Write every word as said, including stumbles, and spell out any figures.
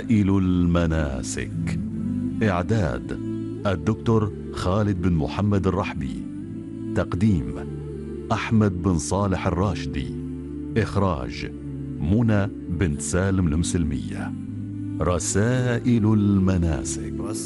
رسائل المناسك. إعداد الدكتور خالد بن محمد الرحبي. تقديم أحمد بن صالح الراشدي. إخراج منى بنت سالم المسلمية. رسائل المناسك.